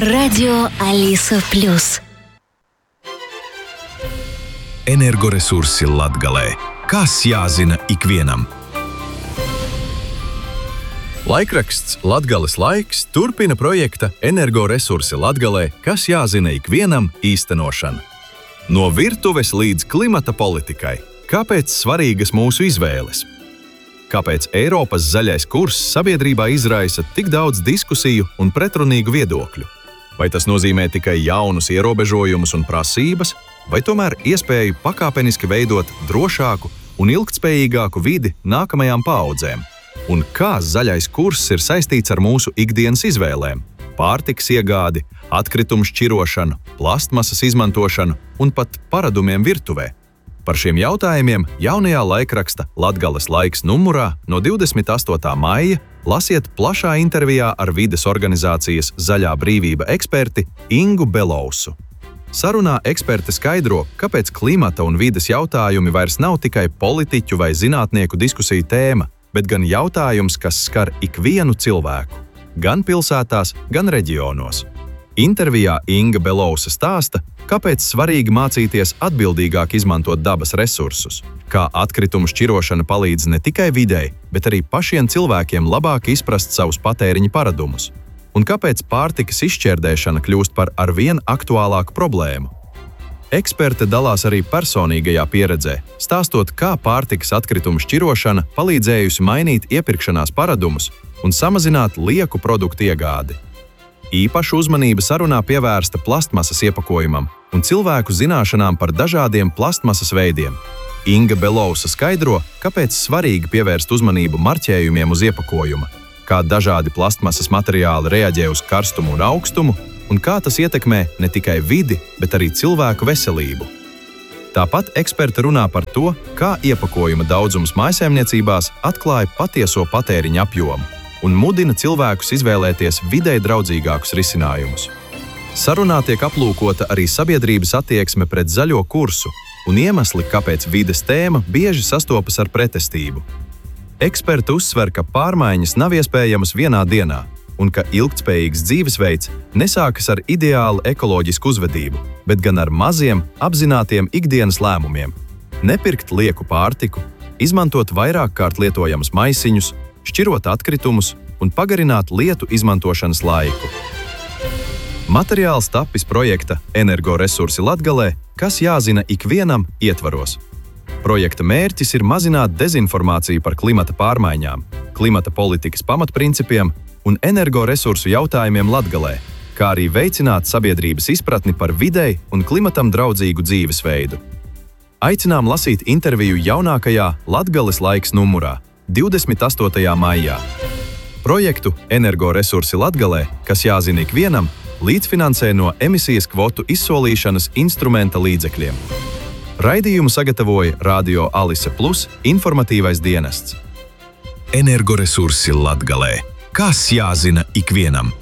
Радио Алиса Плюс. Energoresursi Latgalē. Kas jāzina ikvienam? Laikraksts Latgales laiks turpina projekta Energoresursi Latgalē, kas jāzina ikvienam īstenošanu. No virtuves līdz klimata politikai. Kāpēc svarīgas mūsu izvēles? Kāpēc Eiropas zaļais kurs sabiedrībā izraisa tik daudz diskusiju un pretrunīgu viedokļu? Vai tas nozīmē tikai jaunus ierobežojumus un prasības, vai tomēr iespēju pakāpeniski veidot drošāku un ilgtspējīgāku vidi nākamajām paaudzēm? Un kā zaļais kurs ir saistīts ar mūsu ikdienas izvēlēm? Pārtikas iegādi, atkritumu šķirošanu, plastmasas izmantošanu un pat paradumiem virtuvē. Par šiem jautājumiem jaunajā laikraksta Latgales laiks numurā no 28. maija lasiet plašā intervijā ar vides organizācijas Zaļā brīvība eksperti Ingu Belousu. Sarunā eksperte skaidro, kāpēc klimata un vides jautājumi vairs nav tikai politiķu vai zinātnieku diskusiju tēma, bet gan jautājums, kas skar ikvienu cilvēku, gan pilsētās, gan reģionos. Intervijā Inga Belousa stāsta, kāpēc svarīgi mācīties atbildīgāk izmantot dabas resursus, kā atkritumu šķirošana palīdz ne tikai videi, bet arī pašiem cilvēkiem labāk izprast savus patēriņa paradumus, un kāpēc pārtikas izšķērdēšana kļūst par arvien aktuālāku problēmu. Eksperte dalās arī personīgajā pieredzē, stāstot, kā pārtikas atkritumu šķirošana palīdzējusi mainīt iepirkšanās paradumus un samazināt lieku produktu iegādi. Īpaša uzmanība sarunā pievērsta plastmasas iepakojumam un cilvēku zināšanām par dažādiem plastmasas veidiem. Inga Belousa skaidro, kāpēc svarīgi pievērst uzmanību marķējumiem uz iepakojuma, kā dažādi plastmasas materiāli reaģē uz karstumu un augstumu, un kā tas ietekmē ne tikai vidi, bet arī cilvēku veselību. Tāpat eksperte runā par to, kā iepakojuma daudzums mājsaimniecībās atklāja patieso patēriņa apjomu un mudina cilvēkus izvēlēties videi draudzīgākus risinājumus. Sarunā tiek aplūkota arī sabiedrības attieksme pret zaļo kursu un iemesli, kāpēc vides tēma bieži sastopas ar pretestību. Eksperti uzsver, ka pārmaiņas nav iespējamas vienā dienā un ka ilgtspējīgs dzīvesveids nesākas ar ideālu ekoloģisku uzvedību, bet gan ar maziem, apzinātiem ikdienas lēmumiem. Nepirkt lieku pārtiku, izmantot vairāk kārt lietojamus maisiņus, šķirot atkritumus un pagarināt lietu izmantošanas laiku. Materiāls tapis projekta Energoresursi Latgalē, kas jāzina ikvienam ietvaros. Projekta mērķis ir mazināt dezinformāciju par klimata pārmaiņām, klimata politikas pamatprincipiem un energoresursu jautājumiem Latgalē, kā arī veicināt sabiedrības izpratni par videi un klimatam draudzīgu dzīvesveidu. Aicinām lasīt interviju jaunākajā Latgales laiks numurā 28. maijā. Projektu Energoresursi Latgalē, kas jāzina ikvienam, līdzfinansē no emisijas kvotu izsolīšanas instrumenta līdzekļiem. Raidījumu sagatavoja Radio Alisa Plus informatīvais dienests. Energoresursi Latgalē. Kas jāzina ikvienam?